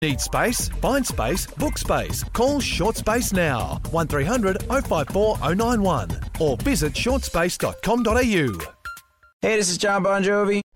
Need space? Find space, book space. Call Short Space now. 1300 054 091 or visit shortspace.com.au. Hey, this is John Bon Jovi.